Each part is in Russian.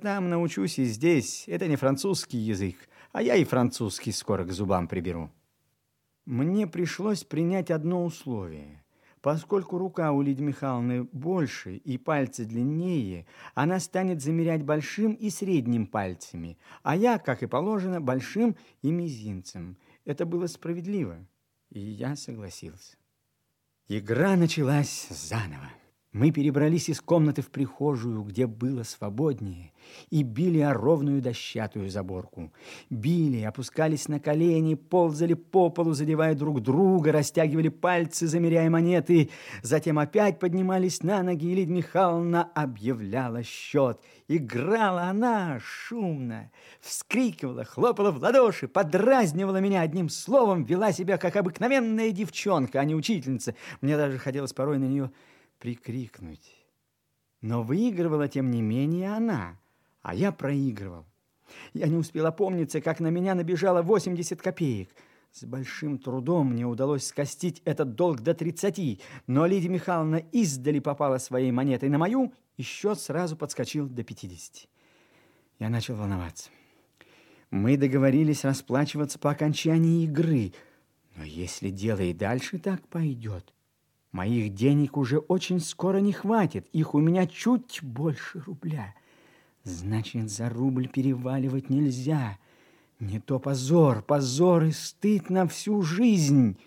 там научусь и здесь. Это не французский язык, а я и французский скоро к зубам приберу. Мне пришлось принять одно условие. Поскольку рука у Лидии Михайловны больше и пальцы длиннее, она станет замерять большим и средним пальцами, а я, как и положено, большим и мизинцем. Это было справедливо, и я согласился. Игра началась заново. Мы перебрались из комнаты в прихожую, где было свободнее, и били о ровную дощатую заборку. Били, опускались на колени, ползали по полу, задевая друг друга, растягивали пальцы, замеряя монеты. Затем опять поднимались на ноги, и Лидия Михайловна объявляла счет. Играла она шумно, вскрикивала, хлопала в ладоши, подразнивала меня одним словом, вела себя как обыкновенная девчонка, а не учительница. Мне даже хотелось порой на нее прикрикнуть. Но выигрывала, тем не менее, она, а я проигрывал. Я не успел опомниться, как на меня набежало 80 копеек. С большим трудом мне удалось скостить этот долг до 30, но Лидия Михайловна издали попала своей монетой на мою, и счет сразу подскочил до 50. Я начал волноваться. Мы договорились расплачиваться по окончании игры, но если дело и дальше так пойдет, моих денег уже очень скоро не хватит, их у меня чуть больше рубля. Значит, за рубль переваливать нельзя. Не то позор, позор и стыд на всю жизнь.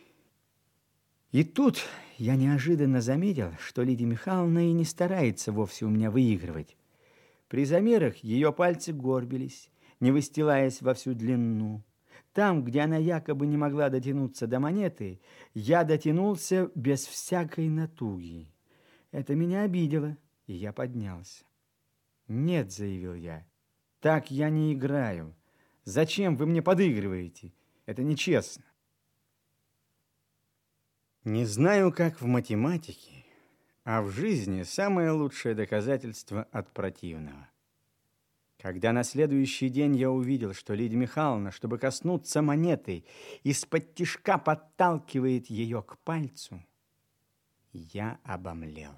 И тут я неожиданно заметил, что Лидия Михайловна и не старается вовсе у меня выигрывать. При замерах ее пальцы горбились, не выстилаясь во всю длину. Там, где она якобы не могла дотянуться до монеты, я дотянулся без всякой натуги. Это меня обидело, и я поднялся. «Нет», — заявил я, — «так я не играю. Зачем вы мне подыгрываете? Это нечестно». Не знаю, как в математике, а в жизни самое лучшее доказательство от противного. Когда на следующий день я увидел, что Лидия Михайловна, чтобы коснуться монеты, из-под-тишка подталкивает ее к пальцу, я обомлел.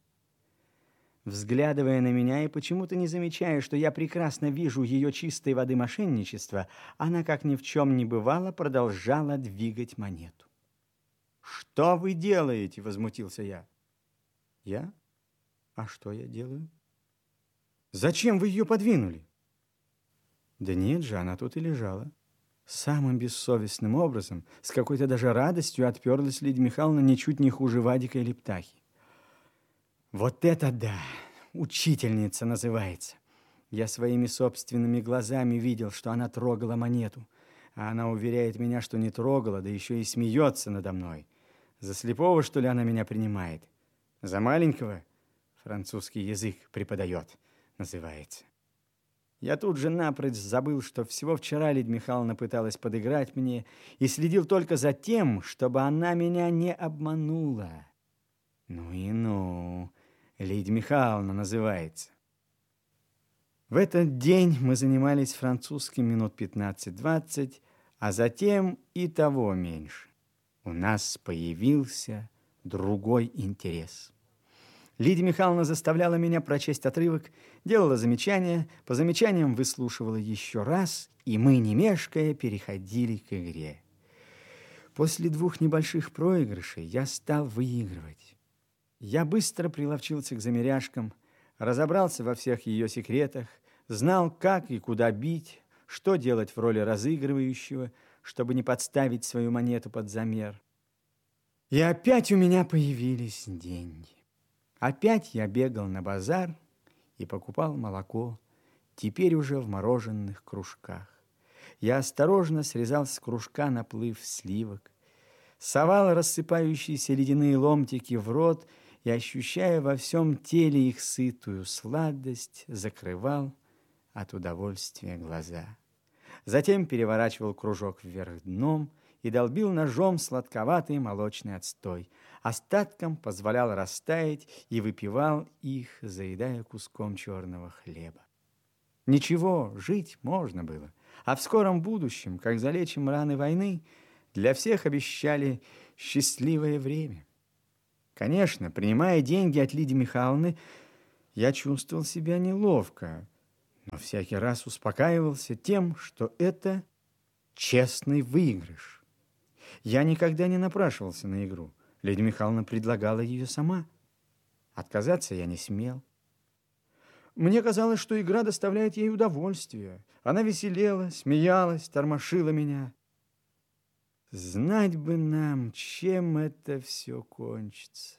Взглядывая на меня и почему-то не замечая, что я прекрасно вижу ее чистой воды мошенничества, она, как ни в чем не бывало, продолжала двигать монету. «Что вы делаете?» — возмутился я. «Я? А что я делаю?» «Зачем вы ее подвинули?» «Да нет же, она тут и лежала». Самым бессовестным образом, с какой-то даже радостью отперлась Лидия Михайловна ничуть не хуже Вадика или Птахи. «Вот это да! Учительница называется!» Я своими собственными глазами видел, что она трогала монету, а она уверяет меня, что не трогала, да еще и смеется надо мной. За слепого, что ли, она меня принимает? За маленького? Французский язык преподает, называется. Я тут же напрочь забыл, что всего вчера Лидия Михайловна пыталась подыграть мне и следил только за тем, чтобы она меня не обманула. Ну и ну, Лидия Михайловна называется. В этот день мы занимались французским минут 15-20, а затем и того меньше. У нас появился другой интерес. Лидия Михайловна заставляла меня прочесть отрывок, делала замечания, по замечаниям выслушивала еще раз, и мы, не мешкая, переходили к игре. После 2 небольших проигрышей я стал выигрывать. Я быстро приловчился к замеряшкам, разобрался во всех ее секретах, знал, как и куда бить, что делать в роли разыгрывающего, чтобы не подставить свою монету под замер. И опять у меня появились деньги. Опять я бегал на базар и покупал молоко, теперь уже в мороженных кружках. Я осторожно срезал с кружка наплыв сливок, совал рассыпающиеся ледяные ломтики в рот и, ощущая во всем теле их сытую сладость, закрывал от удовольствия глаза. Затем переворачивал кружок вверх дном и долбил ножом сладковатый молочный отстой. Остатком позволял растаять и выпивал их, заедая куском черного хлеба. Ничего, жить можно было. А в скором будущем, как залечим раны войны, для всех обещали счастливое время. Конечно, принимая деньги от Лидии Михайловны, я чувствовал себя неловко, но всякий раз успокаивался тем, что это честный выигрыш. Я никогда не напрашивался на игру. Лидия Михайловна предлагала ее сама. Отказаться я не смел. Мне казалось, что игра доставляет ей удовольствие. Она веселела, смеялась, тормошила меня. Знать бы нам, чем это все кончится.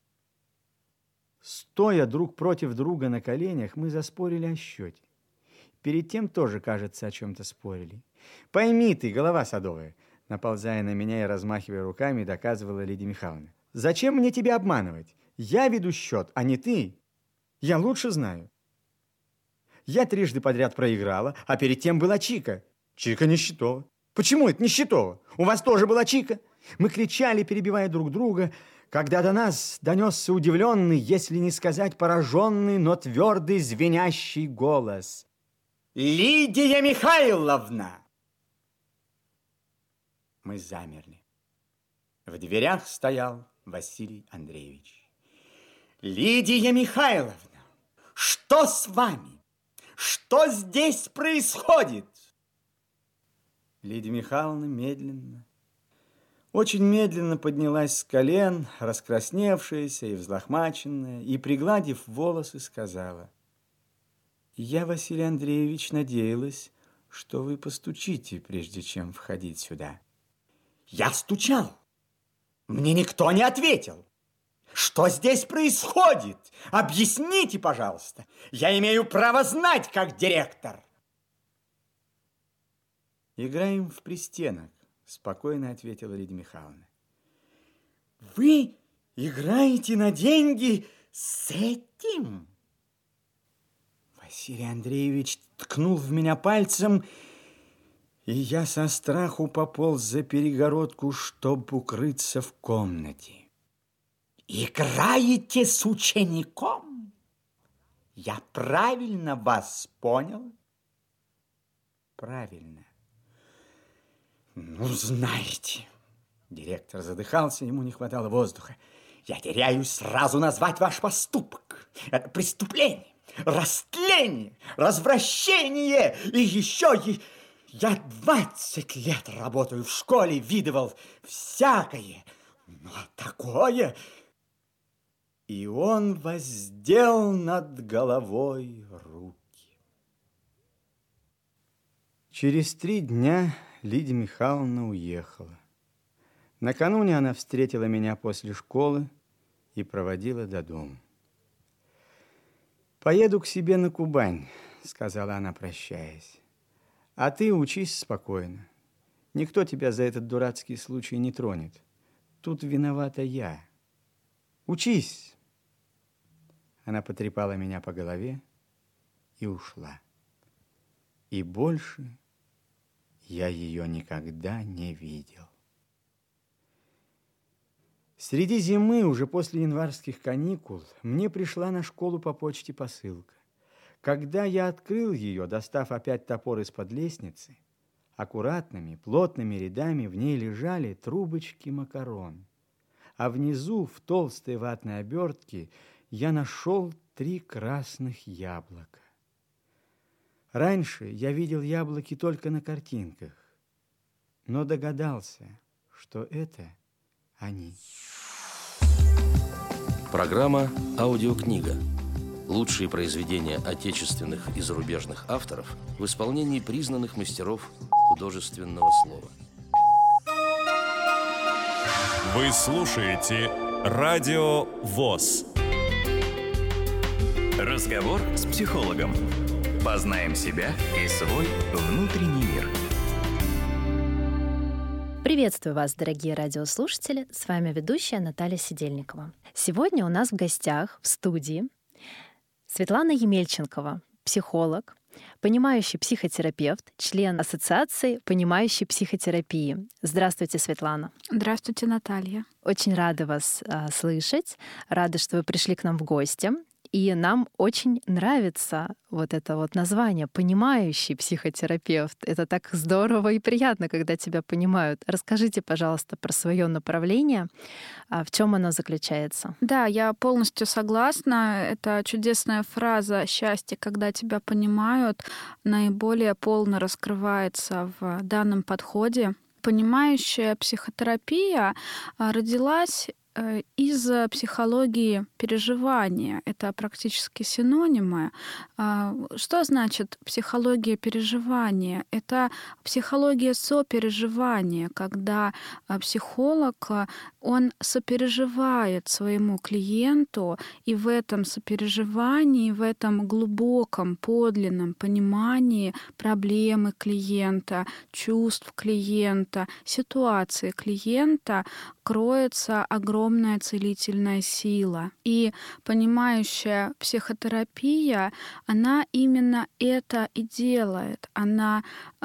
Стоя друг против друга на коленях, мы заспорили о счете. Перед тем тоже, кажется, о чем-то спорили. «Пойми ты, голова садовая!» Наползая на меня и размахивая руками, доказывала Лидия Михайловна. «Зачем мне тебя обманывать? Я веду счет, а не ты. Я лучше знаю. Я трижды подряд проиграла, а перед тем была Чика. Чика Нищетова. Почему это Нищетова? У вас тоже была Чика?» Мы кричали, перебивая друг друга, когда до нас донесся удивленный, если не сказать пораженный, но твердый звенящий голос. «Лидия Михайловна!» Мы замерли. В дверях стоял Василий Андреевич. «Лидия Михайловна, что с вами? Что здесь происходит?» Лидия Михайловна медленно, очень медленно поднялась с колен, раскрасневшаяся и взлохмаченная, и, пригладив волосы, сказала: «Я, Василий Андреевич, надеялась, что вы постучите, прежде чем входить сюда». «Я стучал. Мне никто не ответил. Что здесь происходит? Объясните, пожалуйста. Я имею право знать, как директор». «Играем в пристенок», — спокойно ответила Лидия Михайловна. «Вы играете на деньги с этим?» Василий Андреевич ткнул в меня пальцем, и я со страху пополз за перегородку, чтобы укрыться в комнате. «Играете с учеником? Я правильно вас понял?» «Правильно». «Ну, знаете...» Директор задыхался, ему не хватало воздуха. «Я теряюсь сразу назвать ваш поступок. Это преступление, растление, развращение и еще... Я 20 лет работаю в школе, видывал всякое, но такое...» И он воздел над головой руки. Через 3 дня Лидия Михайловна уехала. Накануне она встретила меня после школы и проводила до дома. «Поеду к себе на Кубань», — сказала она, прощаясь. «А ты учись спокойно. Никто тебя за этот дурацкий случай не тронет. Тут виновата я. Учись!» Она потрепала меня по голове и ушла. И больше я ее никогда не видел. Среди зимы, уже после январских каникул, мне пришла на школу по почте посылка. Когда я открыл ее, достав опять топор из-под лестницы, аккуратными, плотными рядами в ней лежали трубочки макарон, а внизу, в толстой ватной обертке, я нашел 3 красных яблока. Раньше я видел яблоки только на картинках, но догадался, что это они. Программа «Аудиокнига». Лучшие произведения отечественных и зарубежных авторов в исполнении признанных мастеров художественного слова. Вы слушаете Радио ВОС. Разговор с психологом. Познаем себя и свой внутренний мир. Приветствую вас, дорогие радиослушатели. С вами ведущая Наталья Сидельникова. Сегодня у нас в гостях в студии Светлана Емельченкова, психолог, понимающий психотерапевт, член Ассоциации понимающей психотерапии. Здравствуйте, Светлана. Здравствуйте, Наталья. Очень рада вас слышать, рада, что вы пришли к нам в гости. И нам очень нравится вот это вот название «понимающий психотерапевт». Это так здорово и приятно, когда тебя понимают. Расскажите, пожалуйста, про свое направление. В чем оно заключается? Да, я полностью согласна. Это чудесная фраза «счастье, когда тебя понимают», наиболее полно раскрывается в данном подходе. Понимающая психотерапия родилась из психологии переживания. Это практически синонимы. Что значит психология переживания? Это психология сопереживания, когда психолог, он сопереживает своему клиенту, и в этом сопереживании, в этом глубоком, подлинном понимании проблемы клиента, чувств клиента, ситуации клиента кроется огромная целительная сила. И понимающая психотерапия, она именно это и делает. Она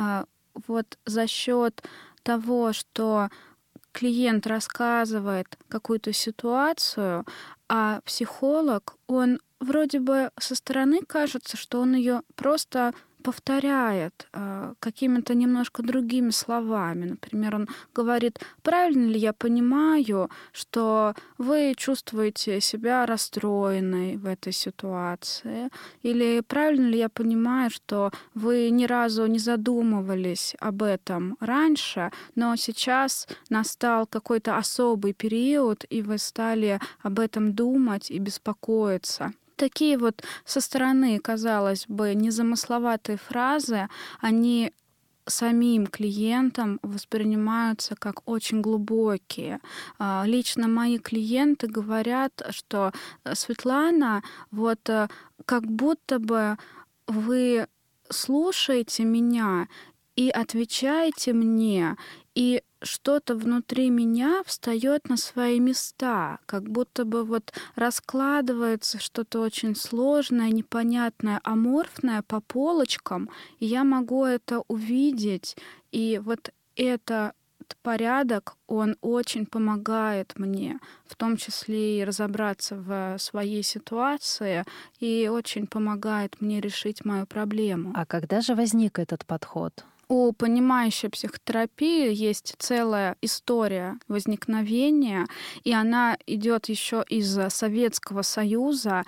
вот за счет того, что клиент рассказывает какую-то ситуацию, а психолог, он вроде бы со стороны кажется, что он ее просто повторяет какими-то немножко другими словами. Например, он говорит: правильно ли я понимаю, что вы чувствуете себя расстроенной в этой ситуации? Или правильно ли я понимаю, что вы ни разу не задумывались об этом раньше, но сейчас настал какой-то особый период, и вы стали об этом думать и беспокоиться? Такие вот со стороны, казалось бы, незамысловатые фразы, они самим клиентам воспринимаются как очень глубокие. Лично мои клиенты говорят, что: Светлана, вот как будто бы вы слушаете меня и отвечаете мне, и что-то внутри меня встает на свои места, как будто бы вот раскладывается что-то очень сложное, непонятное, аморфное по полочкам, и я могу это увидеть. И вот этот порядок, он очень помогает мне, в том числе и разобраться в своей ситуации, и очень помогает мне решить мою проблему. А когда же возник этот подход? У понимающей психотерапии есть целая история возникновения, и она идет еще из Советского Союза.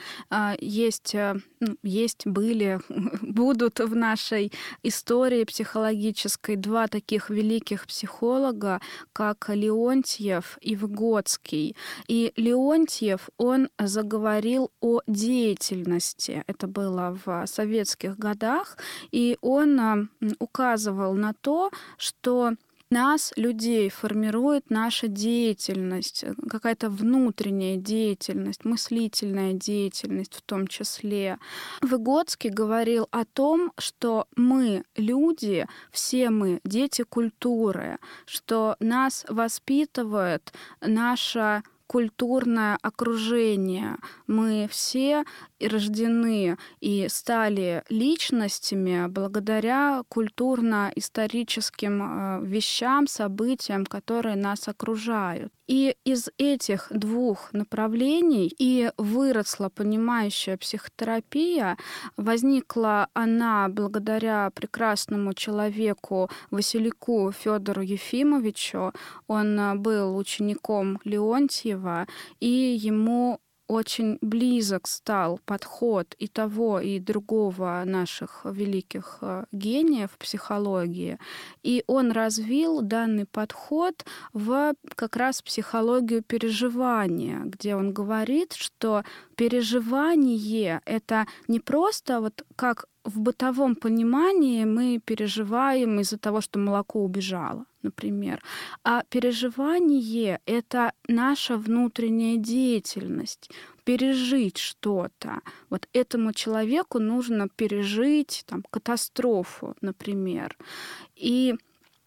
Были, будут в нашей истории психологической два таких великих психолога, как Леонтьев и Выгодский. И Леонтьев, он заговорил о деятельности. Это было в советских годах, и он указывал на то, что нас, людей, формирует наша деятельность, какая-то внутренняя деятельность, мыслительная деятельность в том числе. Выгодский говорил о том, что мы, люди, все мы дети культуры, что нас воспитывает наша культурное окружение. Мы все рождены и стали личностями благодаря культурно-историческим вещам, событиям, которые нас окружают. И из этих двух направлений и выросла понимающая психотерапия. Возникла она благодаря прекрасному человеку Василику Федору Ефимовичу. Он был учеником Леонтьева, и ему очень близок стал подход и того, и другого наших великих гениев психологии. И он развил данный подход в как раз психологию переживания, где он говорит, что переживание — это не просто вот как в бытовом понимании мы переживаем из-за того, что молоко убежало, например. А переживание — это наша внутренняя деятельность, пережить что-то. Вот этому человеку нужно пережить катастрофу, например. И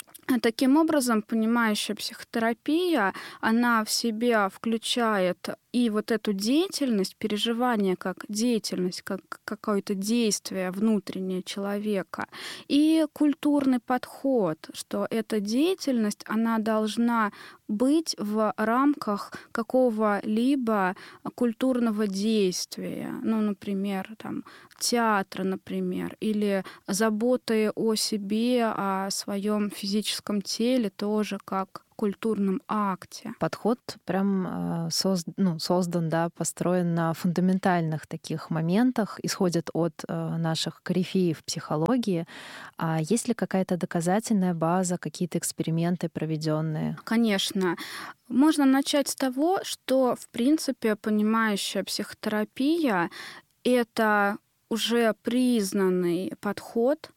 таким образом, понимающая психотерапия, она в себя включает И вот эту деятельность, переживание как деятельность, как какое-то действие внутреннее человека, и культурный подход, что эта деятельность, она должна быть в рамках какого-либо культурного действия, ну, например, там, театра, например, или заботы о себе, о своем физическом теле тоже как культурном акте. Подход прям создан, да, построен на фундаментальных таких моментах, исходит от наших корифеев психологии. А есть ли какая-то доказательная база, какие-то эксперименты проведенные? Конечно. Можно начать с того, что, в принципе, понимающая психотерапия — это уже признанный подход,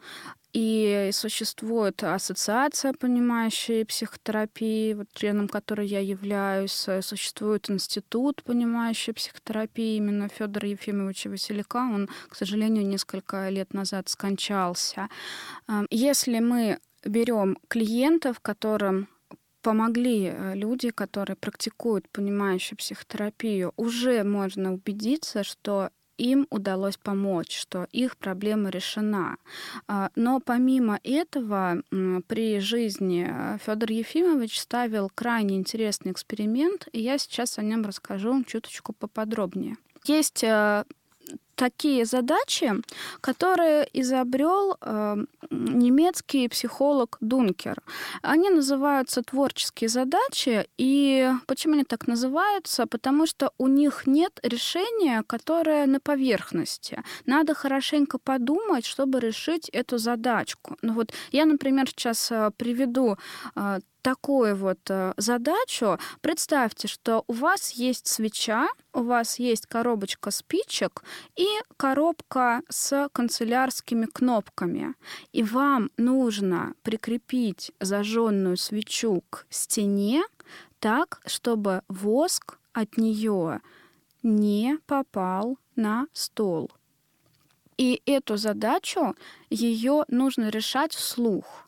и существует ассоциация понимающей психотерапии, вот, членом которой я являюсь. Существует институт понимающей психотерапии именно Федора Ефимовича Василяка. Он, к сожалению, несколько лет назад скончался. Если мы берем клиентов, которым помогли люди, которые практикуют понимающую психотерапию, уже можно убедиться, что им удалось помочь, что их проблема решена. Но помимо этого, при жизни Федор Ефимович ставил крайне интересный эксперимент, и я сейчас о нем расскажу чуточку поподробнее. Есть такие задачи, которые изобрел немецкий психолог Дункер. Они называются творческие задачи. И почему они так называются? Потому что у них нет решения, которое на поверхности. Надо хорошенько подумать, чтобы решить эту задачку. Ну вот я, например, сейчас приведу такую вот задачу. Представьте, что у вас есть свеча, у вас есть коробочка спичек и коробка с канцелярскими кнопками. И вам нужно прикрепить зажженную свечу к стене так, чтобы воск от нее не попал на стол. И эту задачу ее нужно решать вслух.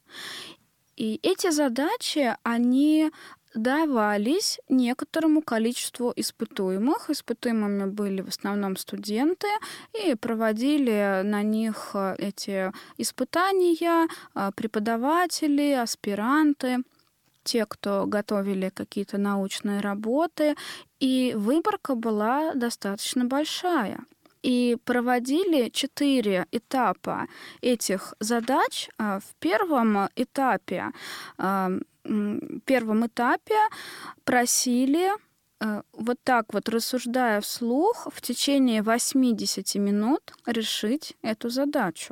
И эти задачи, они давались некоторому количеству испытуемых. Испытуемыми были в основном студенты, и проводили на них эти испытания преподаватели, аспиранты, те, кто готовили какие-то научные работы. И выборка была достаточно большая. И проводили 4 этапа этих задач. В первом этапе просили вот так вот, рассуждая вслух, в течение 80 минут решить эту задачу.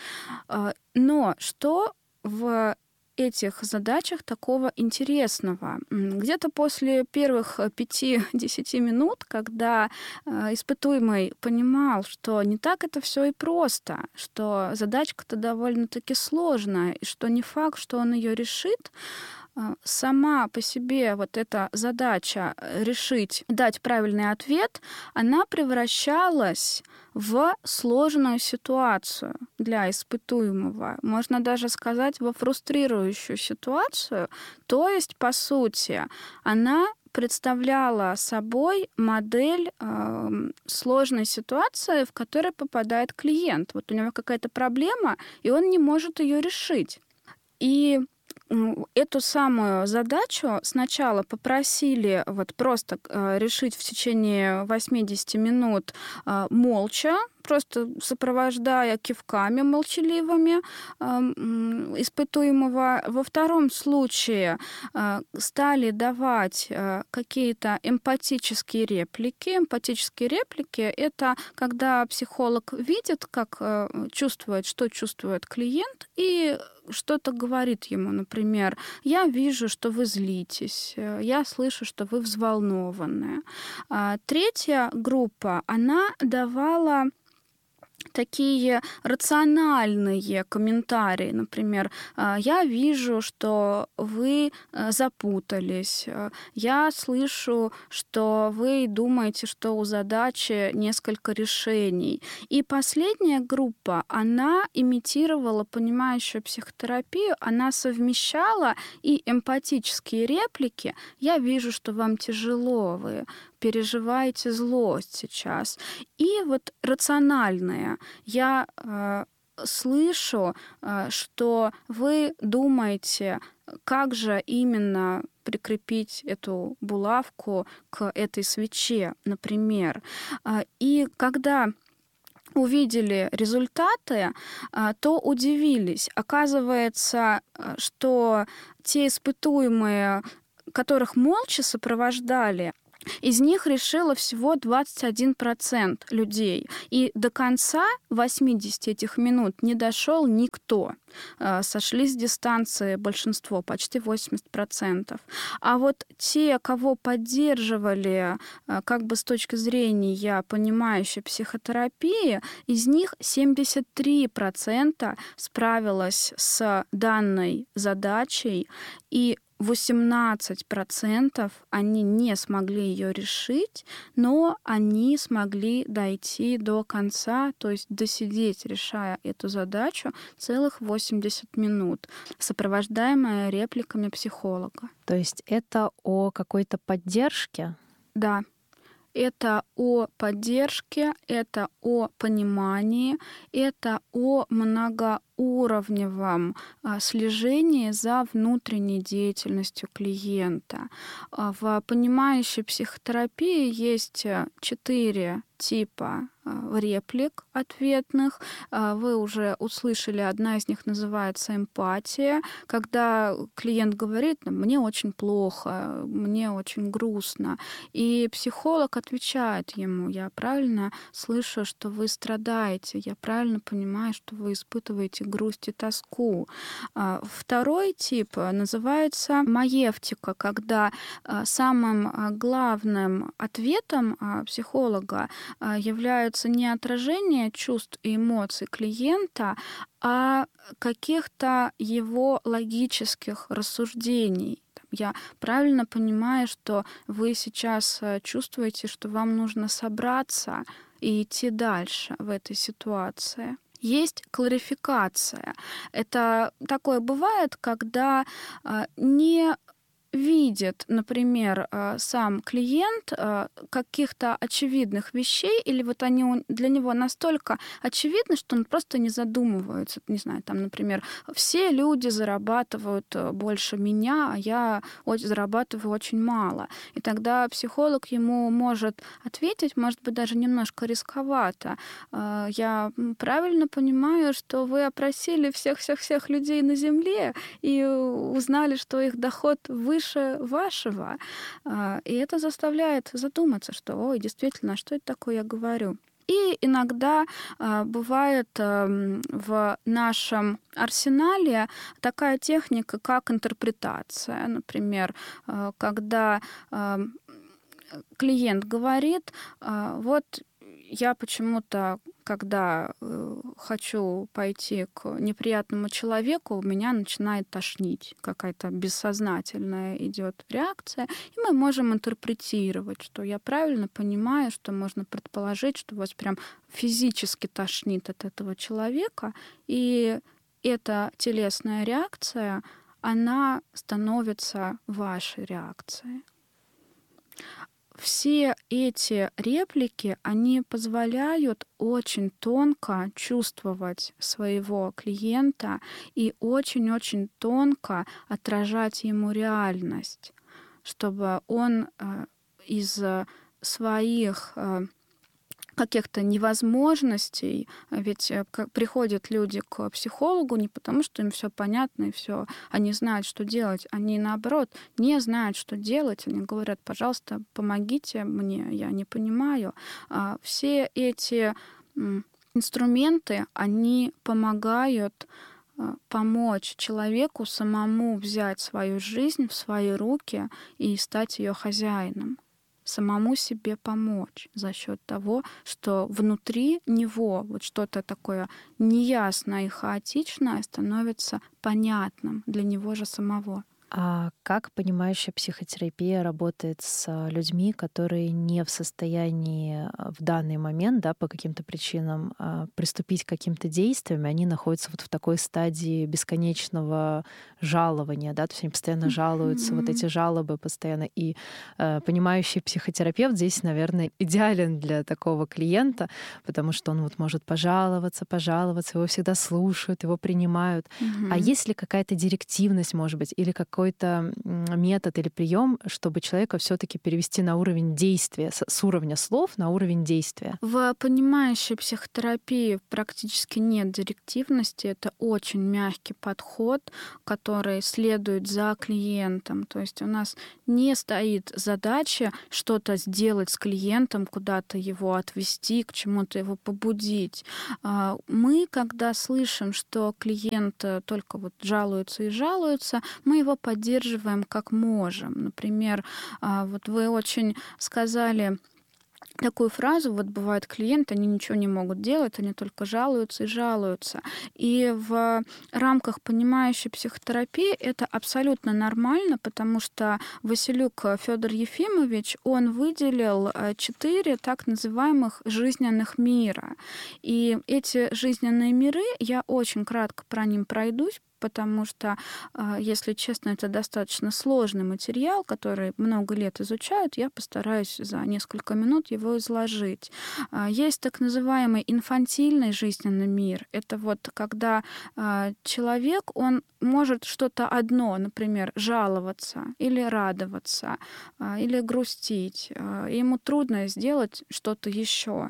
Но что в этих задачах такого интересного? Где-то после первых 5-10 минут, когда испытуемый понимал, что не так это все и просто, что задачка-то довольно-таки сложная, и что не факт, что он ее решит, сама по себе вот эта задача решить, дать правильный ответ, она превращалась в сложную ситуацию для испытуемого. Можно даже сказать, во фрустрирующую ситуацию. То есть, по сути, она представляла собой модель сложной ситуации, в которой попадает клиент. Вот у него какая-то проблема, и он не может ее решить. И эту самую задачу сначала попросили вот просто решить в течение 80 минут молча, просто сопровождая кивками молчаливыми испытуемого. Во втором случае стали давать какие-то эмпатические реплики. Эмпатические реплики — это когда психолог видит, как чувствует, что чувствует клиент, и что-то говорит ему. Например, я вижу, что вы злитесь, я слышу, что вы взволнованы. Третья группа, она давала такие рациональные комментарии. Например, я вижу, что вы запутались. Я слышу, что вы думаете, что у задачи несколько решений. И последняя группа, она имитировала понимающую психотерапию, она совмещала и эмпатические реплики. Я вижу, что вам тяжело, вы переживаете злость сейчас. И вот рациональное. Я слышу, что вы думаете, как же именно прикрепить эту булавку к этой свече, например. И когда увидели результаты, то удивились. Оказывается, что те испытуемые, которых молча сопровождали, из них решило всего 21% людей. И до конца 80 этих минут не дошел никто. Сошли с дистанции большинство, почти 80%. А вот те, кого поддерживали как бы с точки зрения понимающей психотерапии, из них 73% справилось с данной задачей, и 18% они не смогли ее решить, но они смогли дойти до конца, то есть досидеть, решая эту задачу, целых 80 минут, сопровождаемая репликами психолога. То есть это о какой-то поддержке? Да. Это о поддержке, это о понимании, это о многоуровневом слежении за внутренней деятельностью клиента. В понимающей психотерапии есть 4 типа реплик ответных. Вы уже услышали, одна из них называется эмпатия, когда клиент говорит: «Мне очень плохо, мне очень грустно». И психолог отвечает ему: «Я правильно слышу, что вы страдаете, я правильно понимаю, что вы испытываете грусть и тоску». Второй тип называется маевтика, когда самым главным ответом психолога являются не отражение чувств и эмоций клиента, а каких-то его логических рассуждений. Я правильно понимаю, что вы сейчас чувствуете, что вам нужно собраться и идти дальше в этой ситуации. Есть кларификация. Это такое бывает, когда не видит, например, сам клиент каких-то очевидных вещей, или вот они для него настолько очевидны, что он просто не задумывается. Не знаю, там, например, все люди зарабатывают больше меня, а я зарабатываю очень мало. И тогда психолог ему может ответить, может быть, даже немножко рисковато: «Я правильно понимаю, что вы опросили всех-всех-всех людей на Земле и узнали, что их доход выше вашего». И это заставляет задуматься, что, ой, действительно, что это такое я говорю. И иногда бывает в нашем арсенале такая техника, как интерпретация. Например, когда клиент говорит: «Вот я почему-то, когда хочу пойти к неприятному человеку, меня начинает тошнить». Какая-то бессознательная идет реакция. И мы можем интерпретировать, что я правильно понимаю, что можно предположить, что вас прям физически тошнит от этого человека. И эта телесная реакция, она становится вашей реакцией. Все эти реплики, они позволяют очень тонко чувствовать своего клиента и очень-очень тонко отражать ему реальность, чтобы он из своих каких-то невозможностей, ведь приходят люди к психологу не потому, что им все понятно и все, они знают, что делать, они наоборот не знают, что делать, они говорят: «Пожалуйста, помогите мне, я не понимаю». Все эти инструменты, они помогают помочь человеку самому взять свою жизнь в свои руки и стать ее хозяином, самому себе помочь за счет того, что внутри него вот что-то такое неясное и хаотичное становится понятным для него же самого. А как понимающая психотерапия работает с людьми, которые не в состоянии в данный момент, да, по каким-то причинам приступить к каким-то действиям, и они находятся вот в такой стадии бесконечного жалования, да, то есть они постоянно жалуются, вот эти жалобы постоянно. И понимающий психотерапевт здесь, наверное, идеален для такого клиента, потому что он вот может пожаловаться, его всегда слушают, его принимают. А есть ли какая-то директивность, может быть, или какой-то метод или прием, чтобы человека все-таки перевести на уровень действия, с уровня слов на уровень действия? В понимающей психотерапии практически нет директивности. Это очень мягкий подход, который следует за клиентом. То есть у нас не стоит задача что-то сделать с клиентом, куда-то его отвести, к чему-то его побудить. Мы, когда слышим, что клиент только вот жалуется и жалуется, мы его поддерживаем как можем. Например, вот вы очень сказали такую фразу, вот бывают клиенты, они ничего не могут делать, они только жалуются и жалуются. И в рамках понимающей психотерапии это абсолютно нормально, потому что Василюк Федор Ефимович, он выделил 4 так называемых жизненных мира. И эти жизненные миры, я очень кратко про них пройдусь, потому что, если честно, это достаточно сложный материал, который много лет изучают. Я постараюсь за несколько минут его изложить. Есть так называемый инфантильный жизненный мир. Это вот когда человек, он может что-то одно, например, жаловаться или радоваться, или грустить. Ему трудно сделать что-то еще.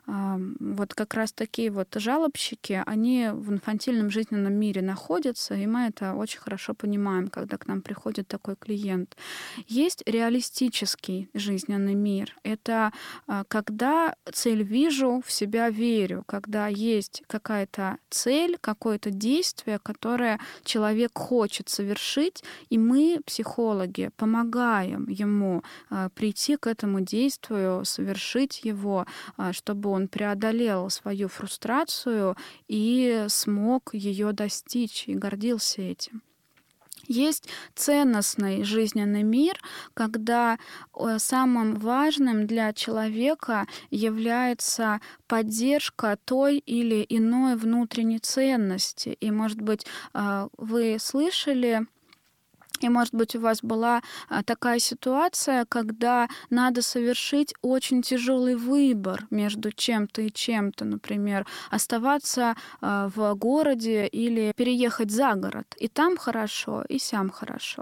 Вот как раз такие вот жалобщики, они в инфантильном жизненном мире находятся, и мы это очень хорошо понимаем, когда к нам приходит такой клиент. Есть реалистический жизненный мир. Это когда цель вижу, в себя верю, когда есть какая-то цель, какое-то действие, которое человек хочет совершить, и мы, психологи, помогаем ему прийти к этому действию, совершить его, чтобы он преодолел свою фрустрацию и смог ее достичь и гордился этим. Есть ценностный жизненный мир, когда самым важным для человека является поддержка той или иной внутренней ценности. И, может быть, вы слышали, и, может быть, у вас была такая ситуация, когда надо совершить очень тяжелый выбор между чем-то и чем-то, например, оставаться в городе или переехать за город. И там хорошо, и сям хорошо.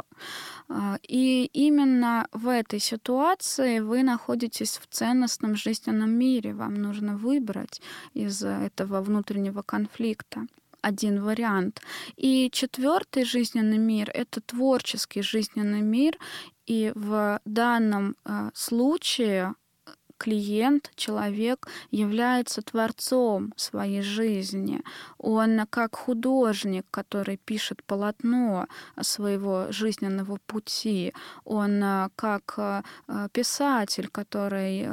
И именно в этой ситуации вы находитесь в ценностном жизненном мире. Вам нужно выбрать из этого внутреннего конфликта один вариант. И 4-й жизненный мир — это творческий жизненный мир. И в данном случае клиент, человек является творцом своей жизни. Он как художник, который пишет полотно своего жизненного пути. Он как писатель, который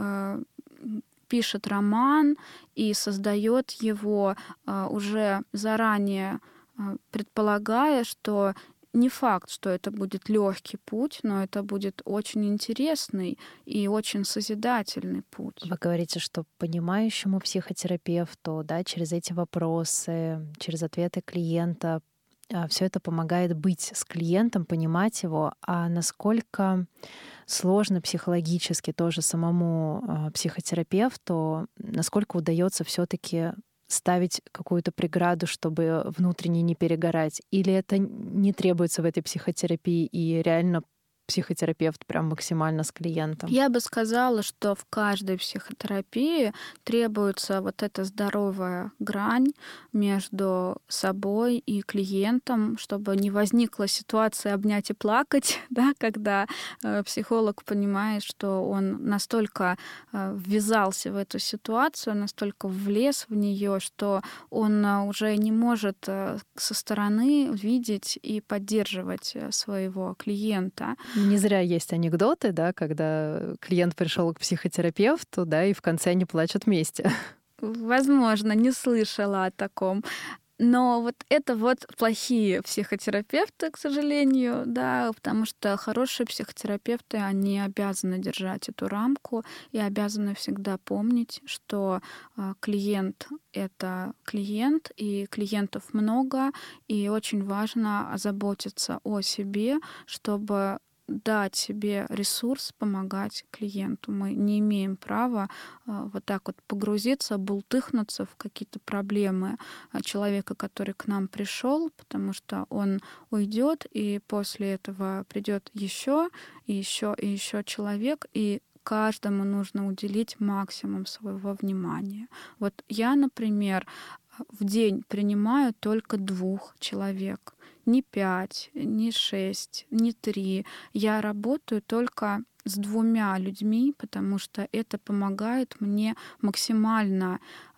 пишет роман и создает его уже заранее, предполагая, что не факт, что это будет легкий путь, но это будет очень интересный и очень созидательный путь. Вы говорите, что понимающему психотерапевту, да, через эти вопросы, через ответы клиента, все это помогает быть с клиентом, понимать его. А насколько сложно психологически тоже самому психотерапевту, насколько удается все-таки ставить какую-то преграду, чтобы внутренне не перегорать? Или это не требуется в этой психотерапии, и реально психотерапевт прям максимально с клиентом? Я бы сказала, что в каждой психотерапии требуется вот эта здоровая грань между собой и клиентом, чтобы не возникла ситуация обнять и плакать, да, когда психолог понимает, что он настолько ввязался в эту ситуацию, настолько влез в нее, что он уже не может со стороны видеть и поддерживать своего клиента. Не зря есть анекдоты, да, когда клиент пришел к психотерапевту, да, и в конце они плачут вместе. Возможно, не слышала о таком. Но вот это вот плохие психотерапевты, к сожалению, да, потому что хорошие психотерапевты, они обязаны держать эту рамку и обязаны всегда помнить, что клиент — это клиент, и клиентов много, и очень важно озаботиться о себе, чтобы дать себе ресурс помогать клиенту. Мы не имеем права вот так вот погрузиться, бултыхнуться в какие-то проблемы человека, который к нам пришел, потому что он уйдет, и после этого придет еще и еще и еще человек, и каждому нужно уделить максимум своего внимания. Вот я, например, в день принимаю только 2 человек. Не 5, не 6, не 3. Я работаю только с 2 людьми, потому что это помогает мне максимально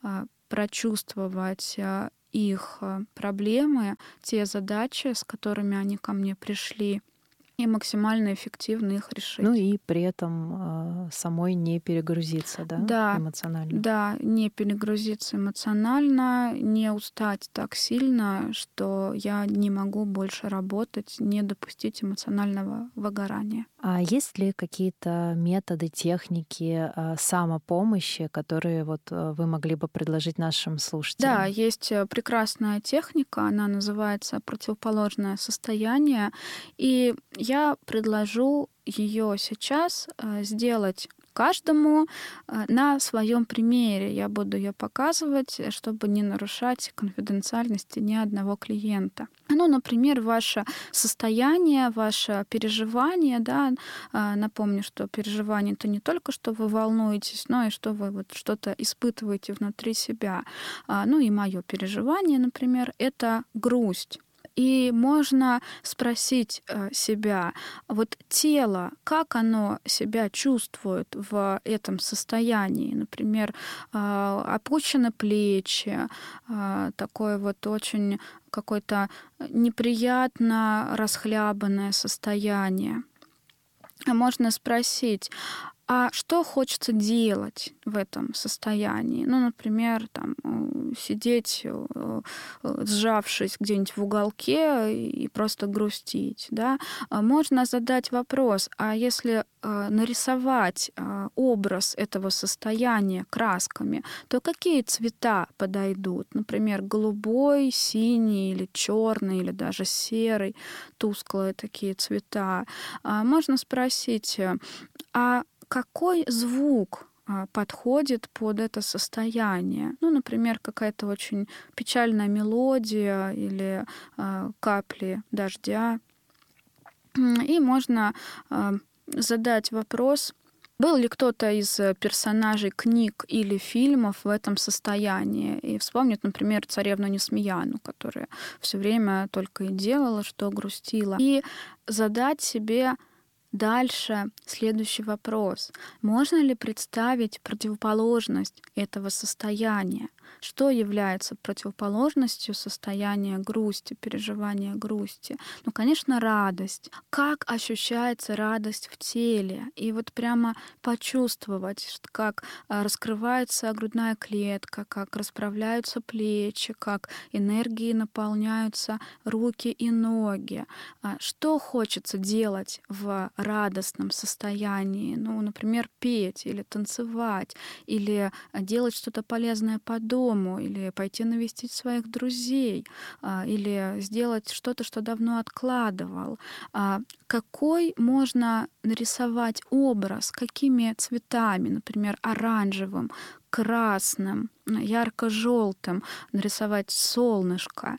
прочувствовать их проблемы, те задачи, с которыми они ко мне пришли, и максимально эффективно их решить. Ну и при этом самой не перегрузиться, да, эмоционально. Да, не перегрузиться эмоционально, не устать так сильно, что я не могу больше работать, не допустить эмоционального выгорания. А есть ли какие-то методы, техники самопомощи, которые вот вы могли бы предложить нашим слушателям? Да, есть прекрасная техника, она называется «Противоположное состояние», и я предложу ее сейчас сделать каждому на своем примере. Я буду ее показывать, чтобы не нарушать конфиденциальности ни одного клиента. Ну, например, ваше состояние, ваше переживание, да, напомню, что переживание — это не только, что вы волнуетесь, но и что вы вот что-то испытываете внутри себя. Ну и мое переживание, например, это грусть. И можно спросить себя, вот тело, как оно себя чувствует в этом состоянии? Например, опущены плечи, такое вот очень какое-то неприятно расхлябанное состояние. Можно спросить, а что хочется делать в этом состоянии? Ну, например, там, сидеть, сжавшись где-нибудь в уголке и просто грустить. Да? Можно задать вопрос, а если нарисовать образ этого состояния красками, то какие цвета подойдут? Например, голубой, синий или черный, или даже серый, тусклые такие цвета. Можно спросить, а какой звук подходит под это состояние? Ну, например, какая-то очень печальная мелодия или капли дождя. И можно задать вопрос, был ли кто-то из персонажей книг или фильмов в этом состоянии? И вспомнить, например, царевну Несмеяну, которая все время только и делала, что грустила. И задать себе дальше следующий вопрос. Можно ли представить противоположность этого состояния? Что является противоположностью состояния грусти, переживания грусти? Ну, конечно, радость. Как ощущается радость в теле? И вот прямо почувствовать, как раскрывается грудная клетка, как расправляются плечи, как энергией наполняются руки и ноги. Что хочется делать в радостном состоянии? Ну, например, петь или танцевать, или делать что-то полезное по дому, или пойти навестить своих друзей, или сделать что-то, что давно откладывал. Какой можно нарисовать образ, какими цветами, например, оранжевым, красным, ярко-желтым, нарисовать солнышко,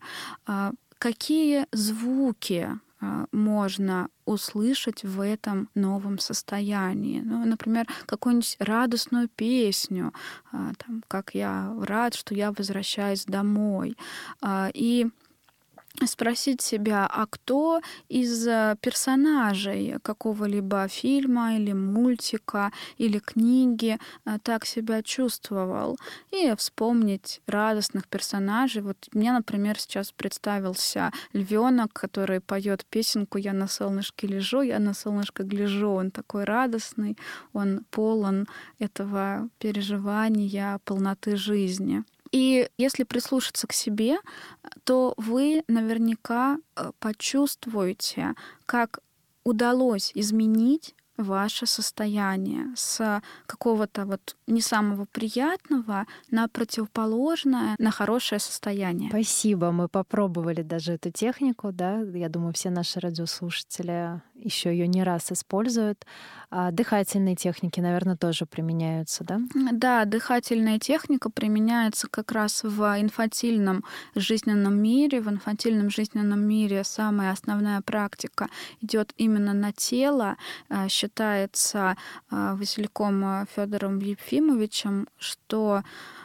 какие звуки можно услышать в этом новом состоянии. Ну, например, какую-нибудь радостную песню, там, как я рад, что я возвращаюсь домой. И спросить себя, а кто из персонажей какого-либо фильма или мультика или книги так себя чувствовал, и вспомнить радостных персонажей. Вот мне, например, сейчас представился львенок, который поет песенку «Я на солнышке лежу, я на солнышко гляжу». Он такой радостный, он полон этого переживания, полноты жизни. И если прислушаться к себе, то вы наверняка почувствуете, как удалось изменить ваше состояние с какого-то вот не самого приятного на противоположное, на хорошее состояние. Спасибо. Мы попробовали даже эту технику, да. Я думаю, все наши радиослушатели еще ее не раз используют. А дыхательные техники, наверное, тоже применяются, да? Да, дыхательная техника применяется как раз в инфантильном жизненном мире. В инфантильном жизненном мире самая основная практика идет именно на тело. Считается Васильком Федором Ефимовичем, что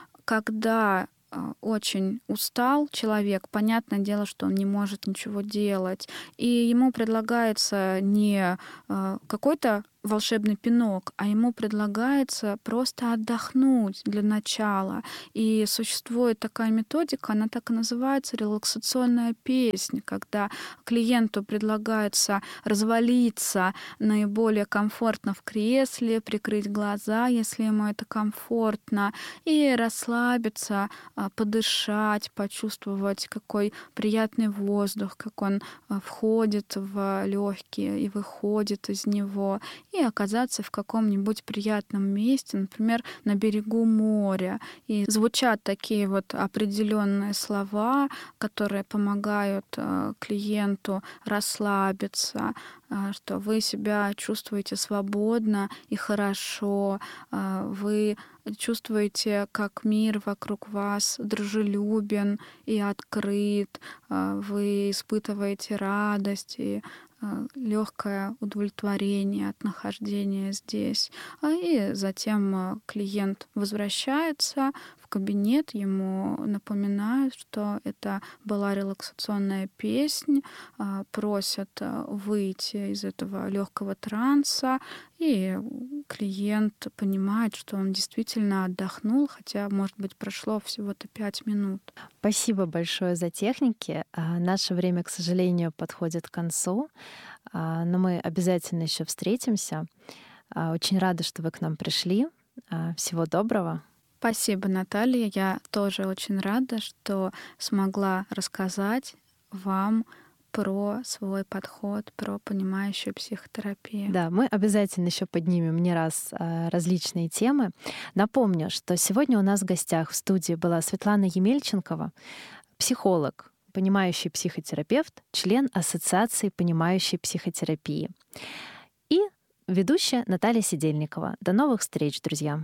когда очень устал человек, понятное дело, что он не может ничего делать, и ему предлагается не какой-то волшебный пинок, а ему предлагается просто отдохнуть для начала. И существует такая методика, она так и называется релаксационная песня, когда клиенту предлагается развалиться наиболее комфортно в кресле, прикрыть глаза, если ему это комфортно, и расслабиться, подышать, почувствовать, какой приятный воздух, как он входит в легкие и выходит из него, и оказаться в каком-нибудь приятном месте, например, на берегу моря. И звучат такие вот определенные слова, которые помогают клиенту расслабиться, что вы себя чувствуете свободно и хорошо, вы чувствуете, как мир вокруг вас дружелюбен и открыт, вы испытываете радость и легкое удовлетворение от нахождения здесь. И затем клиент возвращается в кабинет, ему напоминают, что это была релаксационная песня, просят выйти из этого легкого транса, и клиент понимает, что он действительно отдохнул, хотя, может быть, прошло всего-то 5 минут. Спасибо большое за техники. Наше время, к сожалению, подходит к концу, но мы обязательно еще встретимся. Очень рада, что вы к нам пришли. Всего доброго. Спасибо, Наталья. Я тоже очень рада, что смогла рассказать вам про свой подход, про понимающую психотерапию. Да, мы обязательно еще поднимем не раз различные темы. Напомню, что сегодня у нас в гостях в студии была Светлана Емельченкова, психолог, понимающий психотерапевт, член Ассоциации понимающей психотерапии, и ведущая Наталья Сидельникова. До новых встреч, друзья!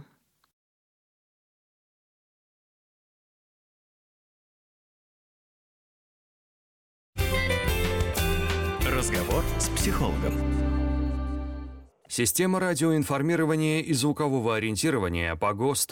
Разговор с психологом. Система радиоинформирования и звукового ориентирования по ГОСТ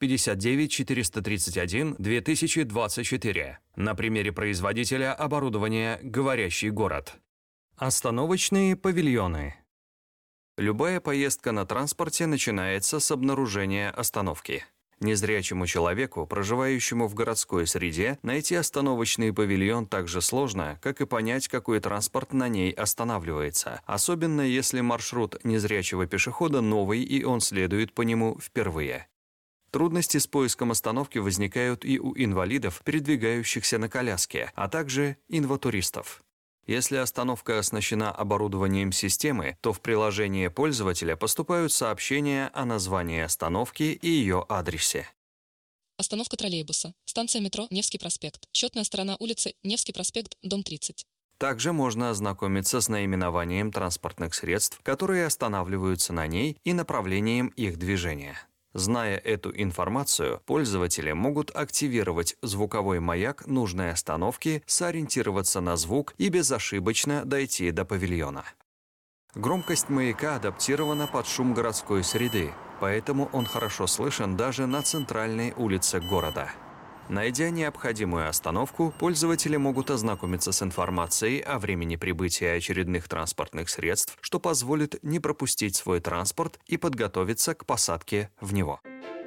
R59431-2024. На примере производителя оборудования «Говорящий город». Остановочные павильоны. Любая поездка на транспорте начинается с обнаружения остановки. Незрячему человеку, проживающему в городской среде, найти остановочный павильон так же сложно, как и понять, какой транспорт на ней останавливается, особенно если маршрут незрячего пешехода новый и он следует по нему впервые. Трудности с поиском остановки возникают и у инвалидов, передвигающихся на коляске, а также инватуристов. Если остановка оснащена оборудованием системы, то в приложение пользователя поступают сообщения о названии остановки и ее адресе. Остановка троллейбуса. Станция метро Невский проспект. Счетная сторона улицы Невский проспект, дом 30. Также можно ознакомиться с наименованием транспортных средств, которые останавливаются на ней, и направлением их движения. Зная эту информацию, пользователи могут активировать звуковой маяк нужной остановки, сориентироваться на звук и безошибочно дойти до павильона. Громкость маяка адаптирована под шум городской среды, поэтому он хорошо слышен даже на центральной улице города. Найдя необходимую остановку, пользователи могут ознакомиться с информацией о времени прибытия очередных транспортных средств, что позволит не пропустить свой транспорт и подготовиться к посадке в него.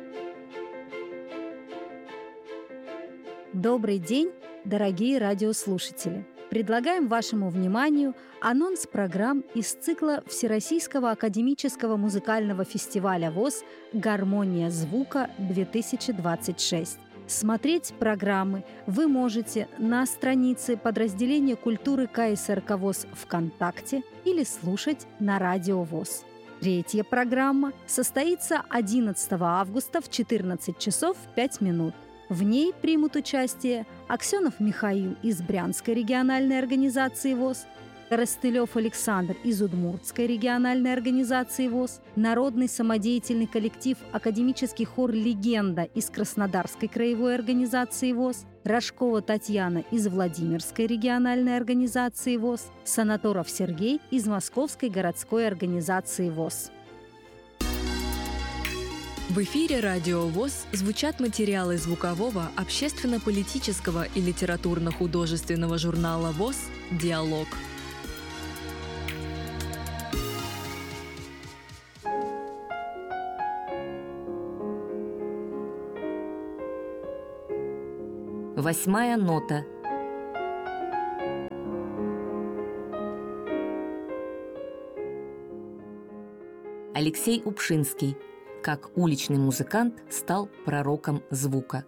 Добрый день, дорогие радиослушатели! Предлагаем вашему вниманию анонс программ из цикла Всероссийского академического музыкального фестиваля ВОС «Гармония звука-2026». Смотреть программы вы можете на странице подразделения культуры КСРК ВОС ВКонтакте или слушать на Радио ВОС. Третья программа состоится 11 августа в 14 часов 5 минут. В ней примут участие Аксенов Михаил из Брянской региональной организации ВОС, Коростылев Александр из Удмуртской региональной организации ВОС, народный самодеятельный коллектив «Академический хор «Легенда» из Краснодарской краевой организации ВОС, Рожкова Татьяна из Владимирской региональной организации ВОС, Санаторов Сергей из Московской городской организации ВОС. В эфире Радио ВОС звучат материалы звукового, общественно-политического и литературно-художественного журнала ВОС «Диалог». Восьмая нота. Алексей Упшинский. Как уличный музыкант стал пророком звука.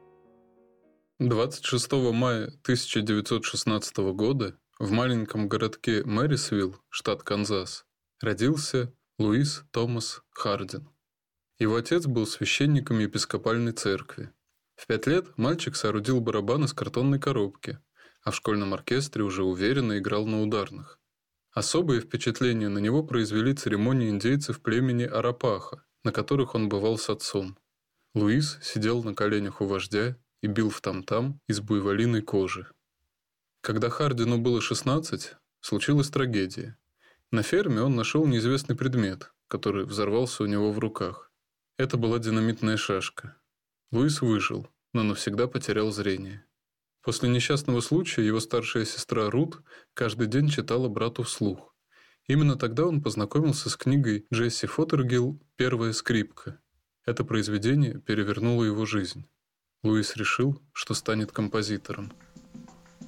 26 мая 1916 года в маленьком городке Мэрисвилл, штат Канзас, родился Луис Томас Хардин. Его отец был священником епископальной церкви. В 5 лет мальчик соорудил барабан из картонной коробки, а в школьном оркестре уже уверенно играл на ударных. Особое впечатление на него произвели церемонии индейцев племени Арапаха, на которых он бывал с отцом. Луис сидел на коленях у вождя и бил в там-там из буйволиной кожи. Когда Хардину было 16, случилась трагедия. На ферме он нашел неизвестный предмет, который взорвался у него в руках. Это была динамитная шашка. Луис выжил, но навсегда потерял зрение. После несчастного случая его старшая сестра Рут каждый день читала брату вслух. Именно тогда он познакомился с книгой Джесси Фоттергилл «Первая скрипка». Это произведение перевернуло его жизнь. Луис решил, что станет композитором.